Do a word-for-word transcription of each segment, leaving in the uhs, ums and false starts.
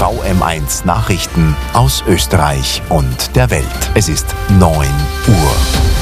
V M eins Nachrichten aus Österreich und der Welt. Es ist neun Uhr.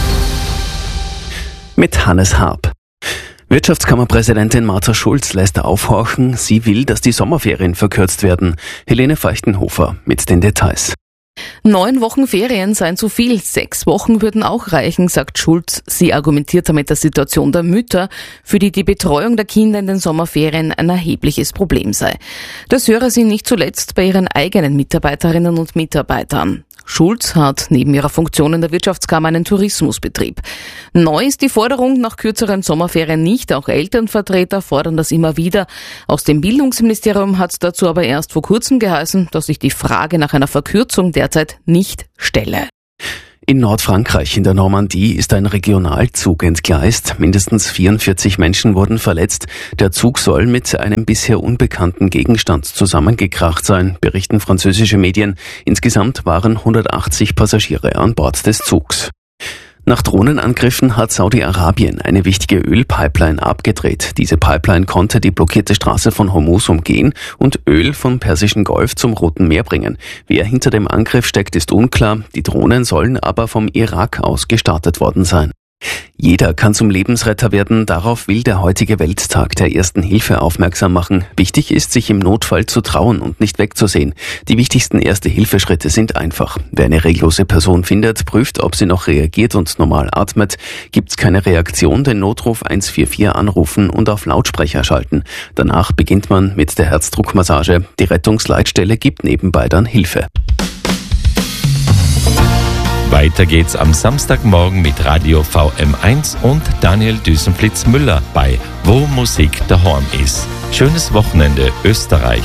Mit Hannes Harp. Wirtschaftskammerpräsidentin Martha Schulz lässt aufhorchen, sie will, dass die Sommerferien verkürzt werden. Helene Feuchtenhofer mit den Details. Neun Wochen Ferien seien zu viel, sechs Wochen würden auch reichen, sagt Schulz. Sie argumentiert damit der Situation der Mütter, für die die Betreuung der Kinder in den Sommerferien ein erhebliches Problem sei. Das höre sie nicht zuletzt bei ihren eigenen Mitarbeiterinnen und Mitarbeitern. Schulz hat neben ihrer Funktion in der Wirtschaftskammer einen Tourismusbetrieb. Neu ist die Forderung nach kürzeren Sommerferien nicht. Auch Elternvertreter fordern das immer wieder. Aus dem Bildungsministerium hat es dazu aber erst vor kurzem geheißen, dass sich die Frage nach einer Verkürzung derzeit nicht stelle. In Nordfrankreich, in der Normandie, ist ein Regionalzug entgleist. Mindestens vierundvierzig Menschen wurden verletzt. Der Zug soll mit einem bisher unbekannten Gegenstand zusammengekracht sein, berichten französische Medien. Insgesamt waren hundertachtzig Passagiere an Bord des Zugs. Nach Drohnenangriffen hat Saudi-Arabien eine wichtige Ölpipeline abgedreht. Diese Pipeline konnte die blockierte Straße von Hormuz umgehen und Öl vom Persischen Golf zum Roten Meer bringen. Wer hinter dem Angriff steckt, ist unklar. Die Drohnen sollen aber vom Irak aus gestartet worden sein. Jeder kann zum Lebensretter werden, darauf will der heutige Welttag der Ersten Hilfe aufmerksam machen. Wichtig ist, sich im Notfall zu trauen und nicht wegzusehen. Die wichtigsten Erste-Hilfe-Schritte sind einfach. Wer eine reglose Person findet, prüft, ob sie noch reagiert und normal atmet. Gibt's keine Reaktion, den Notruf eins vier vier anrufen und auf Lautsprecher schalten. Danach beginnt man mit der Herzdruckmassage. Die Rettungsleitstelle gibt nebenbei dann Hilfe. Weiter geht's am Samstagmorgen mit Radio V M eins und Daniel Düsenflitz-Müller bei Wo Musik daheim ist. Schönes Wochenende, Österreich.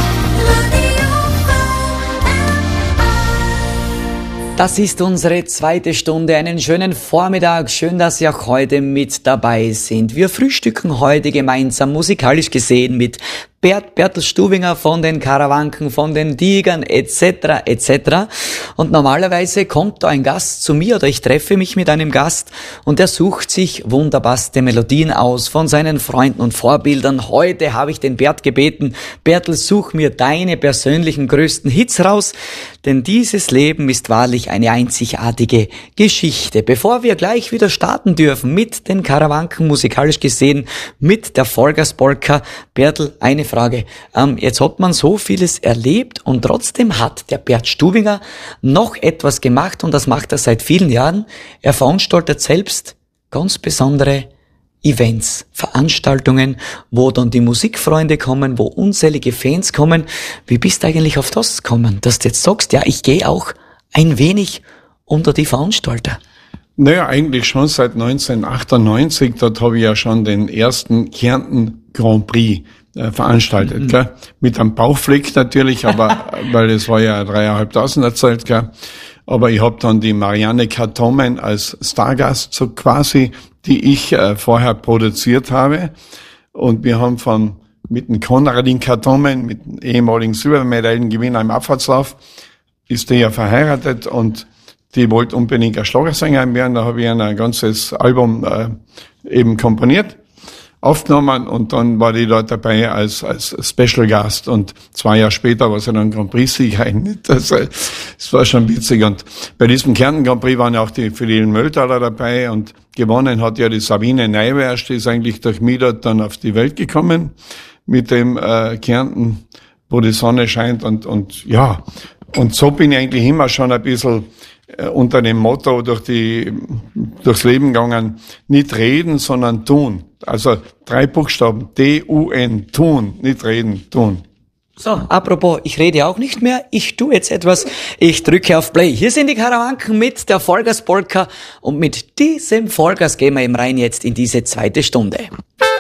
Das ist unsere zweite Stunde. Einen schönen Vormittag. Schön, dass Sie auch heute mit dabei sind. Wir frühstücken heute gemeinsam, musikalisch gesehen, mit Bert, Bertel Stubinger von den Karawanken, von den Tigern et cetera et cetera. Und normalerweise kommt da ein Gast zu mir oder ich treffe mich mit einem Gast und der sucht sich wunderbarste Melodien aus von seinen Freunden und Vorbildern. Heute habe ich den Bert gebeten, Bertel, such mir deine persönlichen größten Hits raus, denn dieses Leben ist wahrlich eine einzigartige Geschichte. Bevor wir gleich wieder starten dürfen mit den Karawanken, musikalisch gesehen, mit der Vollgaspolka, Bertel, eine Frage. Ähm, jetzt hat man so vieles erlebt und trotzdem hat der Bert Stubinger noch etwas gemacht und das macht er seit vielen Jahren. Er veranstaltet selbst ganz besondere Events, Veranstaltungen, wo dann die Musikfreunde kommen, wo unzählige Fans kommen. Wie bist du eigentlich auf das gekommen, dass du jetzt sagst, ja, ich gehe auch ein wenig unter die Veranstalter? Naja, eigentlich schon seit neunzehnhundertachtundneunzig, dort habe ich ja schon den ersten Kärnten Grand Prix äh, veranstaltet, mhm. gell? Mit einem Bauchfleck natürlich, aber weil das war ja dreieinhalbtausender Zeit, gell? Aber ich habe dann die Marianne Kartomen als Stargast so quasi, die ich äh, vorher produziert habe. Und wir haben von mit dem Konradin Kartomen, mit dem ehemaligen Silbermedaillengewinner im Abfahrtslauf, ist der ja verheiratet und die wollte unbedingt ein Schlagersänger werden. Da habe ich ein ganzes Album äh, eben komponiert, aufgenommen und dann war die dort dabei als als Special Gast und zwei Jahre später war sie dann Grand Prix-Sieger. Das, das war schon witzig und bei diesem Kärnten Grand Prix waren ja auch die Fidel Mölltaler dabei und gewonnen hat ja die Sabine Neiwersch, die ist eigentlich durch mich dort dann auf die Welt gekommen mit dem äh, Kärnten, wo die Sonne scheint und und ja, und so bin ich eigentlich immer schon ein bisschen unter dem Motto durch die, durchs Leben gegangen, nicht reden, sondern tun. Also drei Buchstaben, D U N, tun, nicht reden, tun. So, apropos, ich rede auch nicht mehr, ich tue jetzt etwas, ich drücke auf Play. Hier sind die Karawanken mit der Vollgaspolka und mit diesem Vollgas gehen wir eben rein jetzt in diese zweite Stunde.